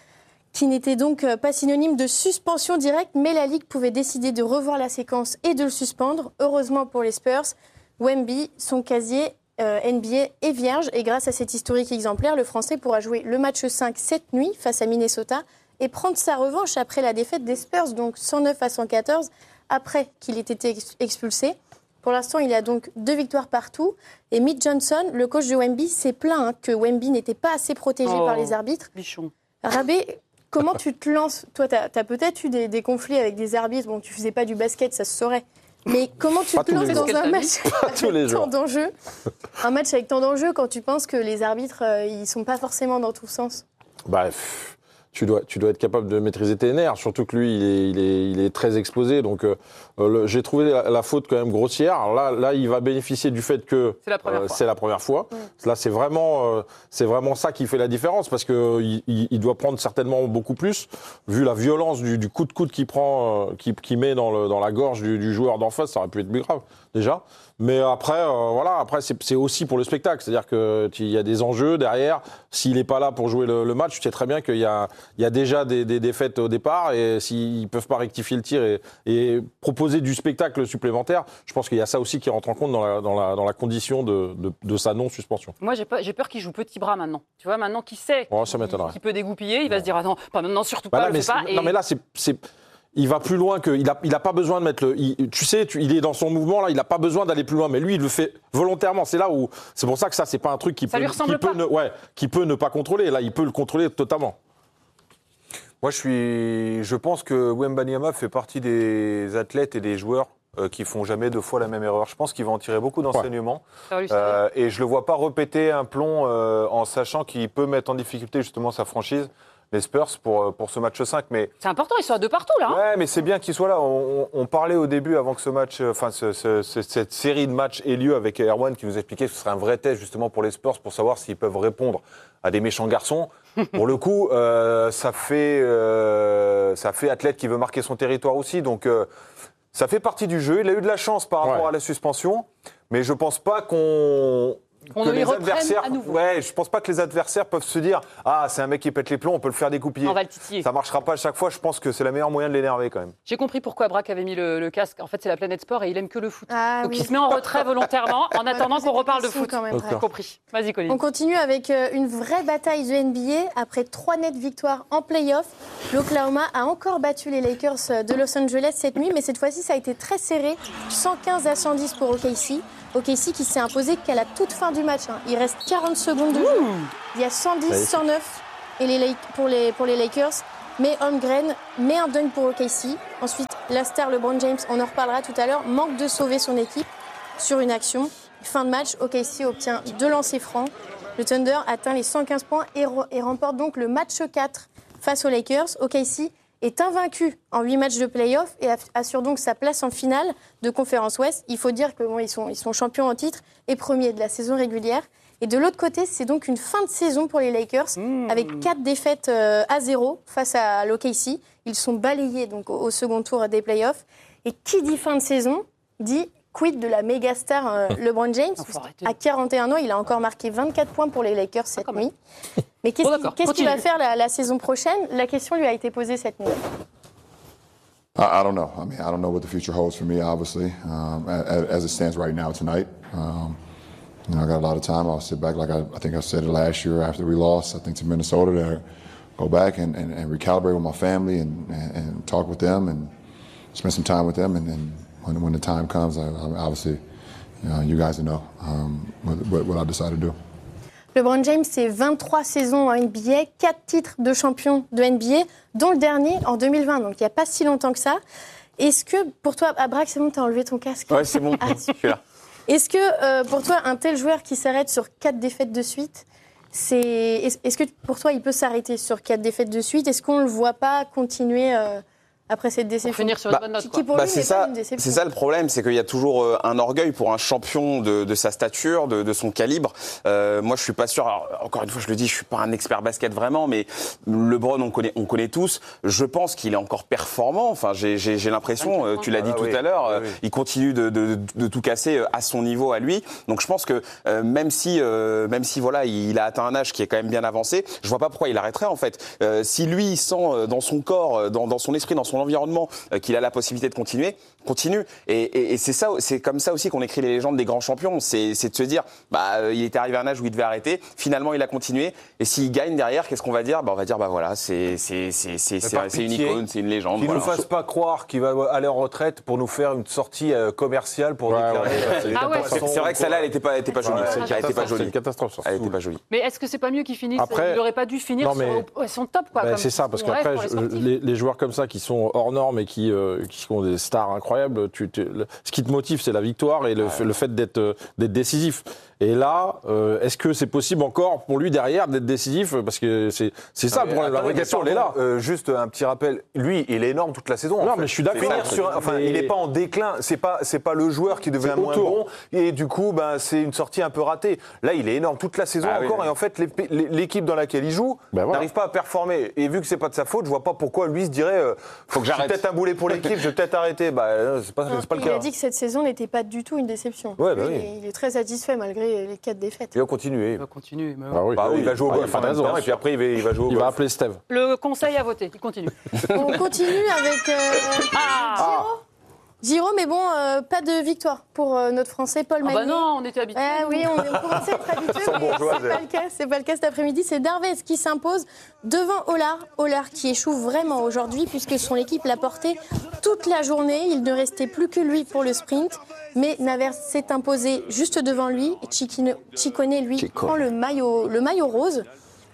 qui n'était donc pas synonyme de suspension directe, mais la Ligue pouvait décider de revoir la séquence et de le suspendre. Heureusement pour les Spurs, Wemby, son casier euh, N B A est vierge, et grâce à cet historique exemplaire, le Français pourra jouer le match cinq cette nuit face à Minnesota et prendre sa revanche après la défaite des Spurs, donc cent neuf à cent quatorze, après qu'il ait été ex- expulsé. Pour l'instant, il a donc deux victoires partout. Et Mitch Johnson, le coach de Wemby, s'est plaint hein, que Wemby n'était pas assez protégé Oh. par les arbitres. Bichon. Rabé, comment tu te lances? Toi, tu as, peut-être eu des, des conflits avec des arbitres. Bon, tu faisais pas du basket, ça se saurait. Mais comment tu Pas te tous lances les dans jours. un match tous les avec tant jours. d'enjeux? Un match avec tant d'enjeux quand tu penses que les arbitres, euh, ils sont pas forcément dans tous sens. Bah, pff, tu dois, tu dois être capable de maîtriser tes nerfs, surtout que lui, il est, il est, il est très exposé. Donc, euh, le- j'ai trouvé la, la faute quand même grossière. Alors là, là, il va bénéficier du fait que C'est la première euh, fois. c'est la première fois. Là, c'est vraiment, euh, c'est vraiment ça qui fait la différence, parce que il, il- il doit prendre certainement beaucoup plus, vu la violence du, du coup de coude qu'il prend, euh, qu'il qu'il met dans, le, dans la gorge du, du joueur d'en face. Ça aurait pu être plus grave déjà. Mais après, euh, voilà, après c'est c'est aussi pour le spectacle, c'est-à-dire que tu- il y a des enjeux derrière. S'il n'est pas là pour jouer le, le match, tu sais très bien qu'il y a, il y a déjà des, des défaites au départ, et s'ils peuvent pas rectifier le tir et, et proposer du spectacle supplémentaire, je pense qu'il y a ça aussi qui rentre en compte dans la, dans la, dans la condition de, de, de sa non-suspension. Moi, j'ai peur, j'ai peur qu'il joue petit bras maintenant. Tu vois, maintenant qu'il sait Oh, ça qu'il- m'étonnerait. qu'il peut dégoupiller, il va se dire ah non, pas maintenant, surtout Bah pas, là, le mais fais pas. c'est- Et- Non mais là, c'est, c'est, il va plus loin que, il a, il a pas besoin de mettre le, il- tu sais, tu- il est dans son mouvement là, il a pas besoin d'aller plus loin, mais lui, il le fait volontairement. C'est là où, c'est pour ça que ça, c'est pas un truc qui Ça peut, lui ressemble qui peut pas. ne, ouais, qui peut ne pas contrôler. Là, il peut le contrôler totalement. Moi, je suis, je pense que Wembanyama fait partie des athlètes et des joueurs euh, qui font jamais deux fois la même erreur. Je pense qu'il va en tirer beaucoup d'enseignements. Ça va lui servir. Euh, et je le vois pas répéter un plomb euh, en sachant qu'il peut mettre en difficulté justement sa franchise. les Spurs pour, pour ce match cinq. Mais... C'est important, ils sont à deux partout là. Hein ouais, mais c'est bien qu'ils soient là. On, on, on parlait au début, avant que ce match, enfin ce, ce, ce, cette série de matchs ait lieu, avec Erwan qui nous expliquait que ce serait un vrai test justement pour les Spurs pour savoir s'ils peuvent répondre à des méchants garçons. Pour le coup, euh, ça fait euh, ça fait athlète qui veut marquer son territoire aussi. Donc euh, ça fait partie du jeu. Il a eu de la chance par rapport ouais. à la suspension, mais je pense pas qu'on On que les les adversaires, à nouveau. ouais, je pense pas que les adversaires peuvent se dire ah c'est un mec qui pète les plombs, on peut le faire découpiller. On va le titiller. Ça marchera pas à chaque fois. Je pense que c'est le meilleur moyen de l'énerver quand même. J'ai compris pourquoi Braque avait mis le, le casque. En fait, c'est la Planète Sport et il aime que le foot. Ah, Donc oui. il se met en retrait volontairement en attendant qu'on reparle de Ils sont foot. quand même, J'ai ouais. compris. Vas-y, Colline. On continue avec euh, une vraie bataille de N B A. Après trois nettes victoires en play-off, l'Oklahoma a encore battu les Lakers de Los Angeles cette nuit, mais cette fois-ci, ça a été très serré. cent quinze à cent dix pour O K C. O K C qui s'est imposé qu'à la toute fin du match. Hein. Il reste quarante secondes de jeu. Il y a cent dix, cent neuf et les Lake- pour, les, pour les Lakers. Mais Holmgren met un dunk pour O K C. Ensuite, la star LeBron James, on en reparlera tout à l'heure, manque de sauver son équipe sur une action. Fin de match, O K C obtient deux lancers francs. Le Thunder atteint les cent quinze points et, re- et remporte donc le match quatre face aux Lakers. O K C est invaincu en huit matchs de play-off et assure donc sa place en finale de conférence Ouest. Il faut dire qu'ils bon, sont, ils sont champions en titre et premiers de la saison régulière. Et de l'autre côté, c'est donc une fin de saison pour les Lakers mmh. avec quatre défaites euh, à zéro face à l'O K C. Ils sont balayés donc, au, au second tour des play-offs. Et qui dit fin de saison dit quid de la méga star euh, LeBron James. À quarante et un ans, il a encore marqué vingt-quatre points pour les Lakers cette ah, nuit. Mais qu'est-ce, bon, qu'est-ce qu'il va faire la, la saison prochaine? La question lui a été posée cette nuit. I, I don't know. I mean, I don't know what the future holds for me, obviously, um, as, as it stands right now tonight. Um, you know, I got a lot of time. I'll sit back, like I, I think I said it last year after we lost, I think to Minnesota, to go back and, and, and recalibrate with my family and, and, and talk with them and spend some time with them. And, and when, when the time comes, I, I obviously, you know, you guys know um, what, what I decide to do. LeBron James, c'est vingt-trois saisons en N B A, quatre titres de champion de N B A, dont le dernier en deux mille vingt, donc il n'y a pas si longtemps que ça. Est-ce que, pour toi, Abrac, c'est bon, tu as enlevé ton casque? Ouais, c'est bon, ah, je suis là. Est-ce que, euh, pour toi, un tel joueur qui s'arrête sur quatre défaites de suite, c'est... est-ce que, pour toi, il peut s'arrêter sur quatre défaites de suite? Est-ce qu'on ne le voit pas continuer euh, après cette déception? Pour finir sur une bah, bonne note, qui, quoi. qui pour bah, lui c'est n'est ça, pas une déception. c'est ça le problème, c'est qu'il y a toujours euh, un orgueil pour un champion de, de sa stature, de, de son calibre. Euh, moi, je suis pas sûr. Alors, encore une fois, je le dis, je suis pas un expert basket vraiment, mais LeBron, on connaît, on connaît tous. Je pense qu'il est encore performant. Enfin, j'ai, j'ai, j'ai l'impression, euh, tu l'as dit ah, tout oui. à l'heure, oui, oui. Euh, il continue de, de, de, de tout casser à son niveau à lui. Donc, je pense que euh, même si, euh, même si voilà, il a atteint un âge qui est quand même bien avancé, je vois pas pourquoi il arrêterait en fait. Euh, si lui il sent dans son corps, dans, dans son esprit, dans son environnement, euh, qu'il a la possibilité de continuer, continue. Et, et, et c'est ça, c'est comme ça aussi qu'on écrit les légendes des grands champions. C'est, c'est de se dire, bah, euh, il était arrivé à un âge où il devait arrêter. Finalement, il a continué. Et s'il gagne derrière, qu'est-ce qu'on va dire? Bah, on va dire, bah voilà, c'est, c'est, c'est, c'est, c'est, c'est une icône, c'est une légende. Qu'il ne voilà. nous fasse pas croire qu'il va aller en retraite pour nous faire une sortie euh, commerciale pour ouais, déclarer. Ouais, euh, ah ouais. c'est, c'est vrai que celle-là, elle n'était pas, elle était pas jolie. Ouais, elle n'était pas jolie. C'est une catastrophe. Elle n'était pas jolie. Mais est-ce que c'est pas mieux qu'il finisse? Après, il n'aurait pas dû finir non, mais, sur son top, quoi. Ben c'est ça, parce qu'après, les, les, les joueurs comme ça qui sont hors normes et qui, euh, qui sont des stars incroyables, tu, tu, le, ce qui te motive, c'est la victoire et le, ouais. le fait d'être, d'être décisif. Et là, euh, est-ce que c'est possible encore pour lui derrière d'être décisif? Parce que c'est, c'est ça, pour la vraie question, elle est là. Euh, juste un petit rappel, lui, il est énorme toute la saison. Non, en fait. mais je suis d'accord. Finir sur, enfin, mais... il n'est pas en déclin. C'est pas, c'est pas le joueur qui devient moins bon. Et du coup, ben, c'est une sortie un peu ratée. Là, il est énorme toute la saison ah, encore. Oui, oui. Et en fait, l'équipe dans laquelle il joue ben voilà. n'arrive pas à performer. Et vu que c'est pas de sa faute, je vois pas pourquoi lui se dirait, euh, faut que j'arrête. Peut-être un boulet pour l'équipe, je vais peut-être arrêter. Bah, c'est pas, non, c'est pas le il cas. Il a dit que cette saison n'était pas du tout une déception. Ouais, bah lui, oui. il est très satisfait malgré les quatre défaites. Il va continuer. Il va continuer. Mais... Ah oui, bah oui, il va jouer au golf en même temps, et puis après il va, il va jouer au golf. Il va appeler Steve. Le conseil à voter, il continue. On continue avec euh, ah. Giro. Giro, mais bon, euh, pas de victoire pour euh, notre Français Paul Magny. Ah bah non, on était habitués. Eh oui, on, on commençait à être habitués, mais c'est pas le cas. C'est pas le cas cet après-midi. C'est Darvez qui s'impose devant Olar. Olar qui échoue vraiment aujourd'hui puisque son équipe l'a porté toute la journée. Il ne restait plus que lui pour le sprint. Mais Naver s'est imposé juste devant lui. Et Ciccone, lui, Chico. prend le maillot, le maillot rose.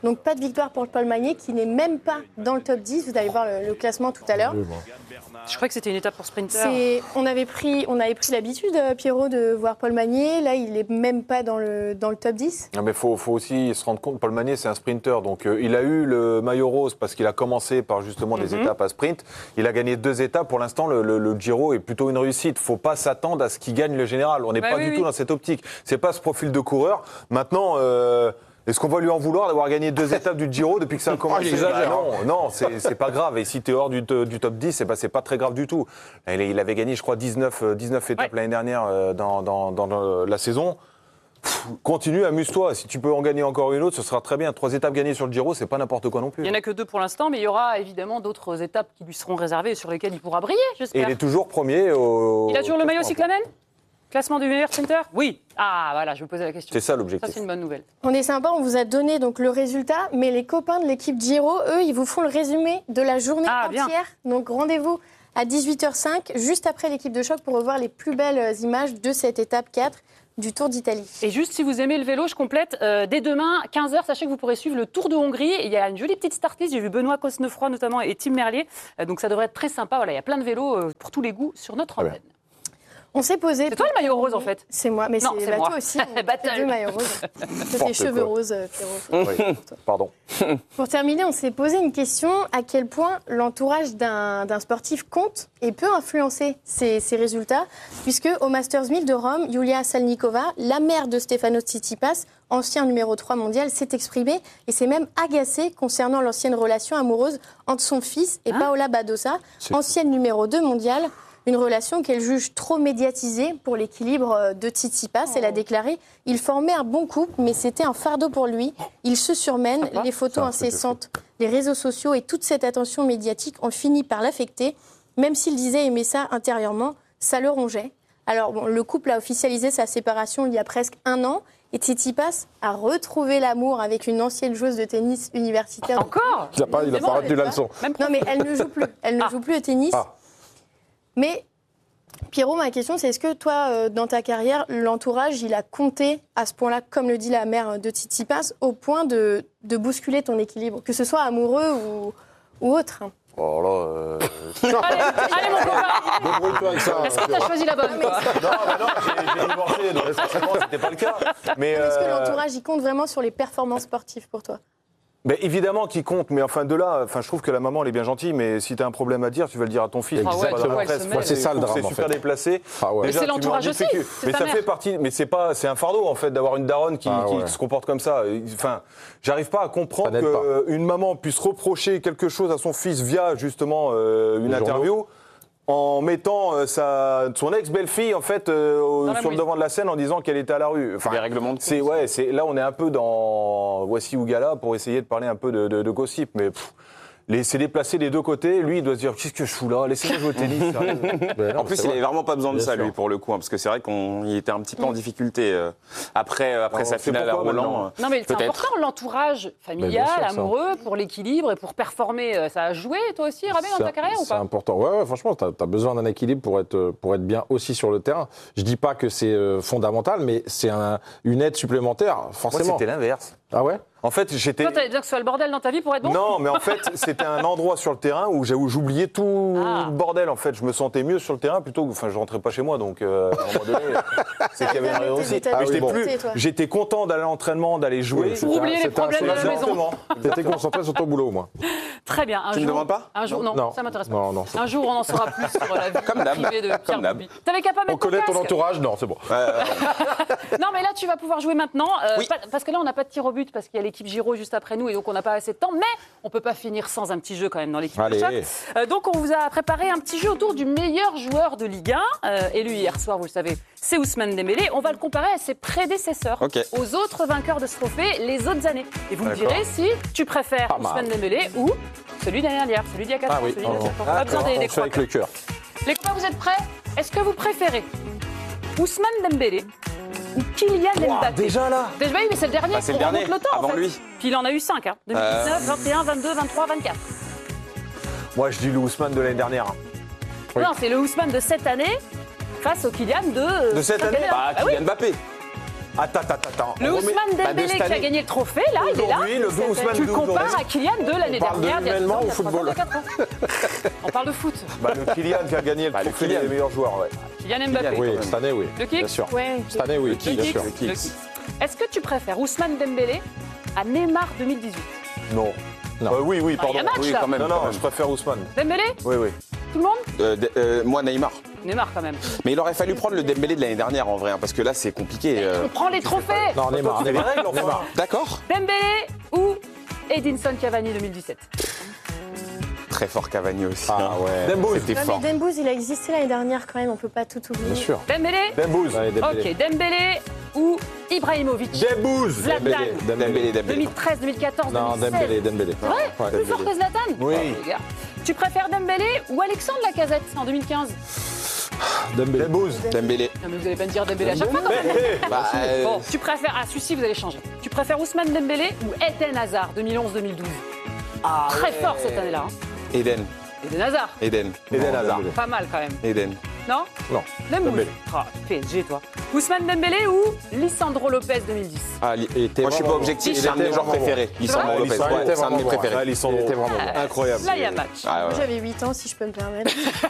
Donc pas de victoire pour Paul Magnier qui n'est même pas dans le top dix. Vous allez voir le, le classement tout à l'heure. Je crois que c'était une étape pour sprinter. C'est, on avait pris, on avait pris l'habitude, euh, Pierrot, de voir Paul Magnier. Là, il n'est même pas dans le, dans le top dix. Non, mais il faut, faut aussi se rendre compte, Paul Magnier, c'est un sprinter. Donc, euh, il a eu le maillot rose parce qu'il a commencé par justement des Mhm. étapes à sprint. Il a gagné deux étapes. Pour l'instant, le, le- le Giro est plutôt une réussite. Il ne faut pas s'attendre à ce qu'il gagne le général. On n'est Ouais, pas oui, du oui. tout dans cette optique. Ce n'est pas ce profil de coureur. Maintenant... euh, est-ce qu'on va lui en vouloir d'avoir gagné deux étapes du Giro depuis que ça a commencé? il exagère. Bah Non, non, c'est c'est pas grave. Et si tu es hors du, du top dix, c'est pas, c'est pas très grave du tout. Il, il avait gagné, je crois, dix-neuf, dix-neuf étapes Ouais. l'année dernière euh, dans, dans, dans le- la saison. Pff, continue, amuse-toi. Si tu peux en gagner encore une autre, ce sera très bien. Trois étapes gagnées sur le Giro, c'est pas n'importe quoi non plus. Il n'y en a que deux pour l'instant, mais il y aura évidemment d'autres étapes qui lui seront réservées et sur lesquelles il pourra briller, Et j'espère. il est toujours premier au. Il a toujours le maillot classement. cyclamen? Classement du meilleur sprinter? Oui. Ah, voilà, je me posais la question. C'est ça Ça, l'objectif. c'est une bonne nouvelle. On est sympa, on vous a donné donc le résultat, mais les copains de l'équipe Giro, eux, ils vous font le résumé de la journée Ah, bien. entière. Donc rendez-vous à dix-huit heures cinq, juste après l'équipe de choc, pour revoir les plus belles images de cette étape quatre du Tour d'Italie. Et juste, si vous aimez le vélo, je complète. euh, dès demain, quinze heures, sachez que vous pourrez suivre le Tour de Hongrie. Et il y a une jolie petite start list. J'ai vu Benoît Cosnefroy notamment et Tim Merlier. Euh, donc ça devrait être très sympa. Voilà, il y a plein de vélos euh, pour tous les goûts sur notre Très bien. antenne. On s'est posé... C'est toi le maillot rose, en fait? C'est moi, mais Non, c'est c'est bah, moi. toi aussi. On Battle. fait deux maillots roses. Toi, tes N'importe cheveux quoi. roses, euh, Pierrot. Oui, pardon. Pour terminer, on s'est posé une question, à quel point l'entourage d'un d'un sportif compte et peut influencer ses, ses résultats, puisque au Masters mille de Rome, Yulia Salnikova, la mère de Stefanos Tsitsipas, ancien numéro trois mondial, s'est exprimée et s'est même agacée concernant l'ancienne relation amoureuse entre son fils et Hein Paola Badosa, ancienne numéro deux mondiale. Une relation qu'elle juge trop médiatisée pour l'équilibre de Tsitsipas. Elle a déclaré « Il formait un bon couple, mais c'était un fardeau pour lui. Il se surmène, les photos incessantes, les réseaux sociaux et toute cette attention médiatique ont fini par l'affecter. Même s'il disait aimer ça intérieurement, ça le rongeait. » Alors, bon, le couple a officialisé sa séparation il y a presque un an. Et Tsitsipas a retrouvé l'amour avec une ancienne joueuse de tennis universitaire. Encore? Il n'a pas, il a C'est pas bon, retenu la leçon. Même Non, mais elle ne joue plus. Elle ne Ah. joue plus au tennis. Ah. Mais Pierrot, ma question, c'est est-ce que toi, euh, dans ta carrière, l'entourage, il a compté à ce point-là, comme le dit la mère de Tsitsipas, au point de, de bousculer ton équilibre, que ce soit amoureux ou, ou autre? Oh là, euh, Allez, allez, mon copain. Débrouille-toi avec ça. Est-ce que tu as choisi la bonne, quoi? non, mais non, j'ai j'ai divorcé, donc forcément, c'était pas le cas. Mais Est-ce que euh, l'entourage, il compte vraiment sur les performances sportives pour toi? Mais évidemment qu'il compte, mais enfin de là, enfin je trouve que la maman elle est bien gentille, mais si t'as un problème à dire, tu vas le dire à ton fils. Ah ouais, pas tu dans la vois, elle presse. se Moi, mêle. C'est ça, le je trouve que drame, en C'est super fait. déplacé. Ah ouais. Mais Déjà, c'est tu mets en l'entourage aussi, difficulté. c'est Mais ta ça mère. fait partie, mais c'est pas, c'est un fardeau en fait d'avoir une daronne qui, Ah qui ouais. se comporte comme ça. Enfin, j'arrive pas à Ça comprendre n'aide pas. qu'une maman puisse reprocher quelque chose à son fils via justement euh, une Les interview. En mettant euh, sa, son ex-belle-fille en fait euh, au- Dans la sur le mouise. devant de la scène en disant qu'elle était à la rue. Enfin, Les règlements de c'est compte. ouais, c'est là on est un peu dans voici ou gala pour essayer de parler un peu de, de, de gossip, mais pff, les, c'est déplacé des deux côtés. Lui, il doit se dire qu'est-ce que je fous là, laissez-moi jouer au tennis. sérieux. Ben non, En plus, c'est il vrai. avait vraiment pas besoin de Bien ça, sûr. lui, pour le coup, hein, parce que c'est vrai qu'il était un petit peu en difficulté euh, après, euh, après Alors, sa on sait finale à pourquoi Roland. maintenant. euh, Non, mais c'est peut-être. important, l'entourage familial, bien sûr, ça. amoureux, pour l'équilibre et pour performer. euh, Ça a joué, toi aussi, Rabé, dans C'est- ta carrière ou C'est pas? important. Ouais, ouais, franchement, tu as, besoin d'un équilibre pour être, pour être bien aussi sur le terrain. Je dis pas que c'est euh, fondamental, mais c'est un, une aide supplémentaire, Moi, forcément. c'était l'inverse. Ah ouais? En fait, j'étais. Toi, t'allais dire que ce soit le bordel dans ta vie pour être bon? Non, mais en fait, c'était un endroit sur le terrain où j'ai- où j'oubliais tout Ah. le bordel. En fait, je me sentais mieux sur le terrain plutôt que. Enfin, je rentrais pas chez moi, donc euh, à un moment donné, c'est qu'il y avait une raison aussi. T'as Mais dû j'étais te plus. monter, toi. j'étais content d'aller à l'entraînement, d'aller jouer. Oui, Pour oublier les c'était un- problèmes de la c'était un- maison. Exactement. T'étais concentré sur ton boulot, moi. Très bien. Un Tu me jour, demandes pas Un jour, non, Non. ça m'intéresse pas. Non, non, c'est- Un jour, on en saura plus sur la vie Comme d'hab. privée de Pierre Comme d'hab. Boubi. T'avais qu'à pas On mettre ton connaît ton casque. entourage? Non, c'est bon. Non, mais là, tu vas pouvoir jouer maintenant. euh, Oui. pas- parce que là, on n'a pas de tir au but parce qu'il y a l'équipe Giro juste après nous et donc on n'a pas assez de temps. Mais on peut pas finir sans un petit jeu quand même dans l'équipe de Allez. choc. Euh, donc, on vous a préparé un petit jeu autour du meilleur joueur de Ligue un, euh, élu hier soir, vous le savez, c'est Ousmane Dembélé. On va le comparer à ses prédécesseurs, Ok. aux autres vainqueurs de ce trophée les autres années. Et vous me D'accord. direz si tu préfères Pas mal. Ousmane Dembélé ou celui d'année dernière, celui d'il y a quatre Ah ans, oui, celui d'il y a oh, sept ans. oh. On a besoin des, On des fait avec croix. le cœur. Les copains, vous êtes prêts? Est-ce que vous préférez Ousmane Dembélé ou Kylian Mbappé? Déjà là. Déjà, oui, mais c'est le dernier. Bah, c'est le on dernier, remonte le temps, en avant fait. lui. Puis il en a eu cinq, hein. deux mille dix-neuf, vingt et un, vingt-deux, vingt-trois, vingt-quatre. Moi, je dis le Ousmane de l'année dernière. Oui. Non, c'est le Ousmane de cette année face au Kylian de... De cette année Bah, Ah oui. Kylian Mbappé. Attends, attends, attends. Le On remet- Ousmane bah, de Dembélé cette qui a année. gagné le trophée, là, il est là. Aujourd'hui, le Ousmane Tu le d'aujourd'hui. compares à Kylian de l'année parle de dernière. il y a humainement deux ans, ou il y a trois ans, football il y a quatre ans. On parle de foot. Bah, le Kylian qui a gagné le Bah, le trophée Kylian. des meilleurs joueurs, ouais. Kylian Mbappé. Kylian, Oui, quand même. cette année, oui. Le kick Bien sûr. Ouais. Cette année, oui, Le bien kick. sûr. Le kick. Le kick. Est-ce que tu préfères Ousmane Dembélé à Neymar deux mille dix-huit? Non. Non. Euh, oui, oui, Ah, il y pardon. a match, Oui, là. quand même. Non, quand non, même. je préfère Ousmane. Dembélé? Oui, oui. Tout le monde? Euh, de- euh, moi, Neymar. Neymar, quand même. Mais il aurait fallu prendre le Dembélé de l'année dernière, en vrai, hein, parce que là, c'est compliqué. euh. On prend les trophées. Non, Neymar, C'est les Neymar. règles, enfin. Neymar. D'accord. Dembélé ou Edinson Cavani deux mille dix-sept? Très fort Cavani aussi. Ah hein. ouais. Dembouz. C'était Ouais, fort. mais Dembouz, il a existé l'année dernière quand même, on peut pas tout oublier. Bien sûr. Dembélé? Dembouz. Ouais, Dembélé. Ok, Dembélé ou Ibrahimovic? Dembouz. Zlatan. Dembélé, Dembélé. Dembélé, Dembélé. deux mille treize, deux mille quatorze, Non, deux mille seize. Dembélé, Dembélé. Ouais. Plus fort que Zlatan? Oui. Oh, les gars. Tu préfères Dembélé ou Alexandre Lacazette en deux mille quinze? Dembélé. Dembouz. Dembélé. Non, mais vous allez pas me dire Dembélé à chaque fois quand même. Mais, Bah, euh, Bon, tu préfères. Ah, celui-ci, vous allez changer. Tu préfères Ousmane Dembélé ou Eden Hazard deux mille onze, deux mille douze? Ah, Très fort cette année-là. Hein. Eden. Eden Hazard. Eden. Eden Non, Hazard. Dembélé. Pas mal quand même. Eden. Non? Non. Dembouz. Dembélé. Ah, P S G, toi. Ousmane Dembélé ou Lisandro Lopez deux mille dix? Ah, li- Il était moi, je suis pas vraiment objectif, bon. c'est un de mes Il était joueurs vraiment préférés. bon. Lisandro vrai Lopez. Il était Ouais, c'est un de mes vraiment bon. préférés. Ah, Lisandro. Il était vraiment bon. Incroyable. Là, il y a match. Ah, ouais. Moi, j'avais huit ans, si je peux me permettre.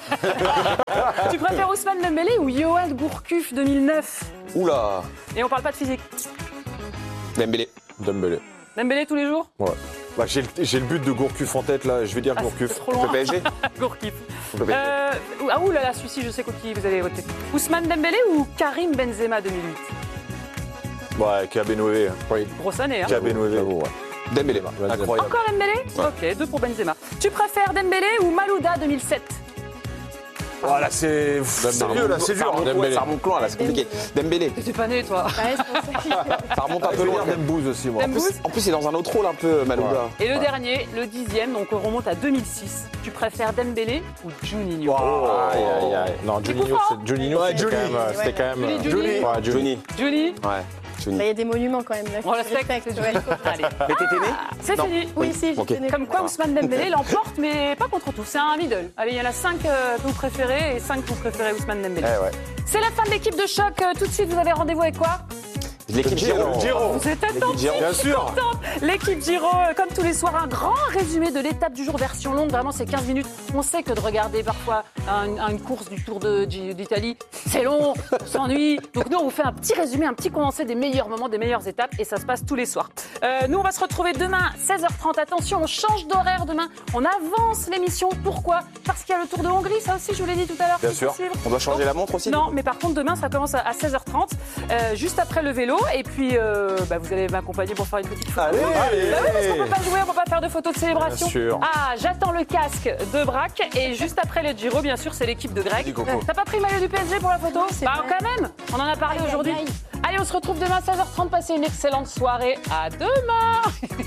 Tu préfères Ousmane Dembélé ou Johan Gourcuff deux mille neuf? Oula. Et on parle pas de physique. Dembélé. Dembélé. Dembélé tous les jours? Bah, j'ai, le, j'ai le but de Gourcuff en tête, là. Je vais dire Ah, Gourcuff. c'est trop Le loin. P S G. Gourcuff. Le P S G. Euh, ah ouh là là, celui-ci, je sais contre qui vous allez voter. Ousmane Dembélé ou Karim Benzema deux mille huit? Ouais, Kabenoué. Oui. Grosse année, hein? Kabenoué. J'avoue, ouais. Dembélé. Incroyable. Encore Dembélé? Ok, deux pour Benzema. Tu préfères Dembélé ou Malouda deux mille sept? Voilà, c'est. C'est vieux, là, c'est Ça dur. remonte, Dembélé. ouais, ça remonte loin, là, c'est compliqué. Dembélé. T'es pas né, toi. Ouais, c'est pour ça que- Ça remonte un Je peu veux loin. dire Dembouz aussi, moi. Dembouz. En plus, c'est dans un autre rôle un peu, Malouda. Et le dernier, le dixième, donc on remonte à deux mille six. Tu préfères Dembélé ou Juninho? Aïe, aïe, aïe. Non, Juninho, comprends c'est- Juninho, Ouais, c'était quand Juli. même. euh, C'était quand même. Juli, euh, Juli. Ouais, Juli. Johnny. Juni? Ouais. Johnny. Bah, il y a des monuments quand même. Là, On respecte. ouais. Allez, Mais t'étais né c'est Non. fini. Oui, si, Ok. j'étais née. Comme quoi Ousmane Dembélé l'emporte, mais pas contre tout. C'est un middle. Allez, il y en a cinq euh, que vous préférez et cinq que vous préférez Ousmane Dembélé. Eh ouais. C'est la fin de l'équipe de choc. Euh, Tout de suite, vous avez rendez-vous avec quoi? L'équipe Giro. Giro. Vous êtes attentifs, Giro. Bien sûr. contente. L'équipe Giro, euh, comme tous les soirs, un grand résumé de l'étape du jour, version longue. Vraiment, c'est quinze minutes. On sait que de regarder parfois un- un- une course du Tour de- d'Italie, c'est long, on s'ennuie. Donc nous, on vous fait un petit résumé, un petit condensé des meilleurs moments, des meilleures étapes. Et ça se passe tous les soirs. Euh, nous, on va se retrouver demain, seize heures trente. Attention, on change d'horaire demain. On avance l'émission. Pourquoi? Parce qu'il y a le Tour de Hongrie. Ça aussi, je vous l'ai dit tout à l'heure. Bien qu'il faut sûr. suivre. On doit changer la montre aussi Non, mais par contre, demain, ça commence à à seize heures trente, euh, juste après le vélo. Et puis, euh, bah, vous allez m'accompagner pour faire une petite photo. Allez, Bah oui, parce qu'on peut pas jouer, on peut pas faire de photos de célébration. Bien sûr. Ah, j'attends le casque de Braque. Et juste après le Giro, bien sûr, c'est l'équipe de Greg. Coco. T'as pas pris le maillot du P S G pour la photo? Bah, vrai. quand même. On en a parlé Aïe, aïe, aujourd'hui. aïe. Allez, on se retrouve demain à seize heures trente. Passez une excellente soirée. À demain.